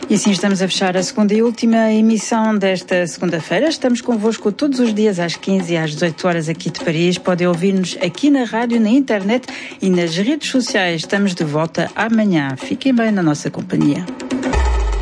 E assim estamos a fechar a segunda e última emissão desta segunda-feira. Estamos convosco todos os dias às 15 e às 18 horas aqui de Paris. Podem ouvir-nos aqui na rádio, na internet e nas redes sociais. Estamos de volta amanhã. Fiquem bem na nossa companhia.